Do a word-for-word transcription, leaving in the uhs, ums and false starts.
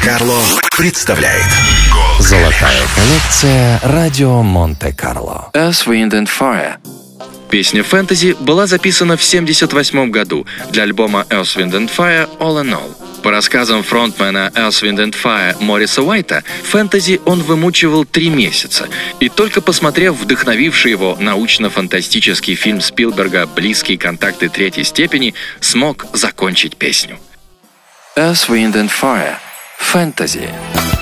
Монте-Карло представляет Золотая коллекция «Радио Монте-Карло». Earth, Wind and Fire. Песня «Fantasy» была записана в семьдесят восьмом году для альбома Earth, Wind and Fire All in All. По рассказам фронтмена Earth, Wind and Fire Мориса Уайта, «Fantasy» он вымучивал три месяца, и только посмотрев вдохновивший его научно-фантастический фильм Спилберга «Близкие контакты третьей степени», смог закончить песню. Earth, Wind and Fire. Fantasy.